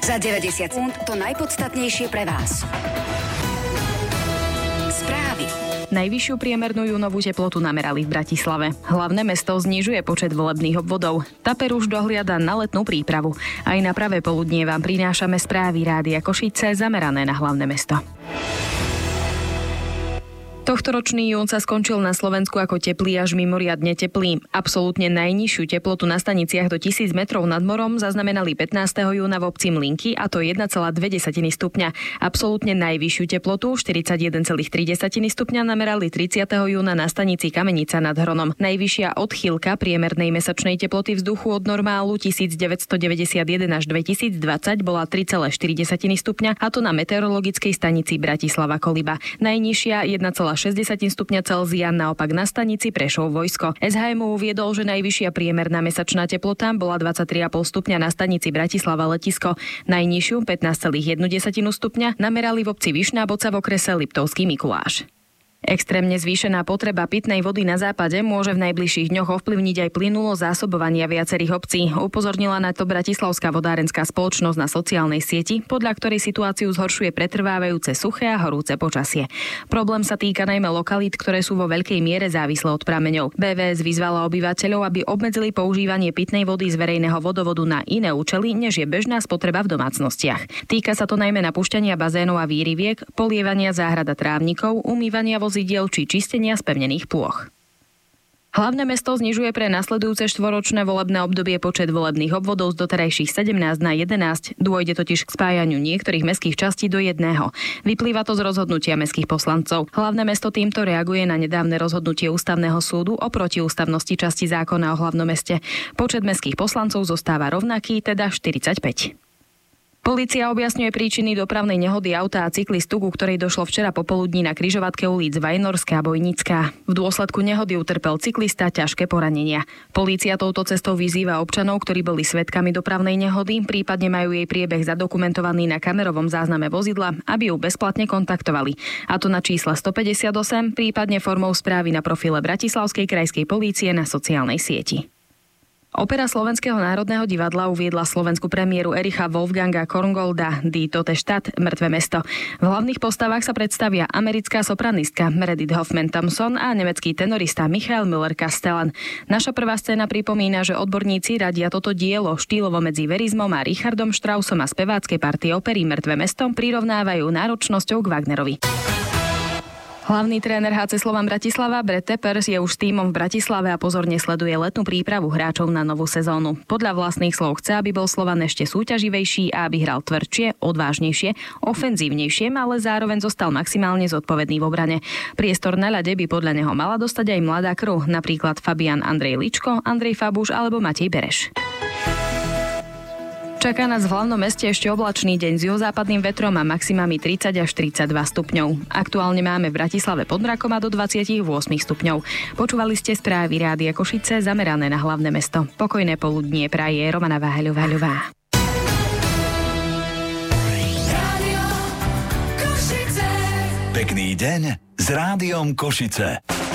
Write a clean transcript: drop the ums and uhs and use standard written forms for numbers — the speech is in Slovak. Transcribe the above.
Za 90 sekúnd to najpodstatnejšie pre vás. Správy. Najvyššiu priemernú júnovú teplotu namerali v Bratislave. Hlavné mesto znižuje počet volebných obvodov. Taper už dohliada na letnú prípravu. Aj na pravé poludnie vám prinášame správy Rádia Košice zamerané na hlavné mesto. Tohtoročný jún sa skončil na Slovensku ako teplý až mimoriadne teplý. Absolútne najnižšiu teplotu na staniciach do 1000 metrov nad morom zaznamenali 15. júna v obci Mlynky, a to 1,2 stupňa. Absolútne najvyššiu teplotu 41,3 stupňa namerali 30. júna na stanici Kamenica nad Hronom. Najvyššia odchýlka priemernej mesačnej teploty vzduchu od normálu 1991 až 2020 bola 3,4 stupňa, a to na meteorologickej stanici Bratislava Koliba. Najnižšia 1,6 stupňa Celzia naopak na stanici Prešov Vojsko. SHM uviedol, že najvyššia priemerná mesačná teplota bola 23,5 stupňa na stanici Bratislava Letisko. Najnižšiu 15,1 stupňa namerali v obci Vyšná Boca v okrese Liptovský Mikuláš. Extrémne zvýšená potreba pitnej vody na západe môže v najbližších dňoch ovplyvniť aj plynulosť zásobovania viacerých obcí. Upozornila na to Bratislavská vodárenská spoločnosť na sociálnej sieti, podľa ktorej situáciu zhoršuje pretrvávajúce suché a horúce počasie. Problém sa týka najmä lokalít, ktoré sú vo veľkej miere závislé od prameňov. BVS vyzvala obyvateľov, aby obmedzili používanie pitnej vody z verejného vodovodu na iné účely, než je bežná spotreba v domácnostiach. Týka sa to najmä napúšťania bazénov a výriviek, polievania záhrad a trávnikov, umývania vozidiel či čistenia spevnených plôch. Hlavné mesto znižuje pre nasledujúce štvoročné volebné obdobie počet volebných obvodov z doterajších 17 na 11. Dôjde totiž k spájaniu niektorých mestských častí do jedného. Vyplýva to z rozhodnutia mestských poslancov. Hlavné mesto týmto reaguje na nedávne rozhodnutie Ústavného súdu o protiústavnosti časti zákona o hlavnom meste. Počet mestských poslancov zostáva rovnaký, teda 45. Polícia objasňuje príčiny dopravnej nehody auta a cyklistu, ku ktorej došlo včera popoludní na križovatke ulic Vajnorská a Bojnická. V dôsledku nehody utrpel cyklista ťažké poranenia. Polícia touto cestou vyzýva občanov, ktorí boli svedkami dopravnej nehody, prípadne majú jej priebeh zadokumentovaný na kamerovom zázname vozidla, aby ju bezplatne kontaktovali. A to na čísle 158, prípadne formou správy na profile Bratislavskej krajskej polície na sociálnej sieti. Opera Slovenského národného divadla uviedla slovenskú premiéru Ericha Wolfganga Korngolda Die Tote Stadt, Mŕtve mesto. V hlavných postavách sa predstavia americká sopranistka Meredith Hoffman Thompson a nemecký tenorista Michael Müller-Castellan. Naša prvá scéna pripomína, že odborníci radia toto dielo štýlovo medzi Verizmom a Richardom Straussom a speváckej partie opery Mŕtve mesto prirovnávajú náročnosťou k Wagnerovi. Hlavný tréner HC Slovan Bratislava Brett Teppers je už s tímom v Bratislave a pozorne sleduje letnú prípravu hráčov na novú sezónu. Podľa vlastných slov chce, aby bol Slovan ešte súťaživejší a aby hral tvrdšie, odvážnejšie, ofenzívnejšie, ale zároveň zostal maximálne zodpovedný v obrane. Priestor na ľade by podľa neho mala dostať aj mladá krv, napríklad Fabian Andrej Ličko, Andrej Fabuš alebo Matej Bereš. Čaká nás v hlavnom meste ešte oblačný deň s juhozápadným vetrom a maximami 30 až 32 stupňov. Aktuálne máme v Bratislave pod mrakom a do 28 stupňov. Počúvali ste správy Rádia Košice zamerané na hlavné mesto. Pokojné poludnie praje Romana Váheľová. Pekný deň s Rádiom Košice.